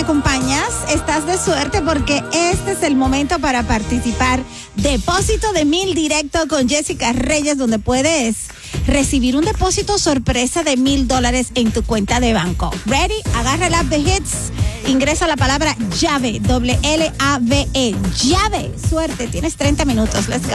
acompañas, estás de suerte porque este es el momento para participar. Depósito de 1,000 directo con Jessica Reyes, donde puedes recibir un depósito sorpresa de $1,000 en tu cuenta de banco. Ready? Agarra el app de Hits, ingresa la palabra llave, LLAVE, llave. Suerte, tienes 30 minutos. Let's go.